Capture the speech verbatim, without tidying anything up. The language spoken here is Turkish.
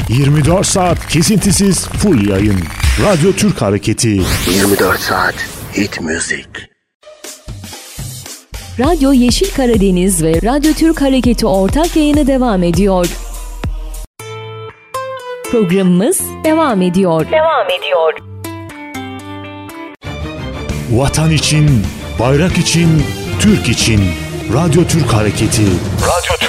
yirmi dört saat kesintisiz full yayın. Radyo Türk Hareketi. yirmi dört saat hit müzik. Radyo Yeşil Karadeniz ve Radyo Türk Hareketi ortak yayını devam ediyor. Programımız devam ediyor. Devam ediyor. Vatan için, bayrak için, Türk için. Radyo Türk Hareketi. Radyo Türk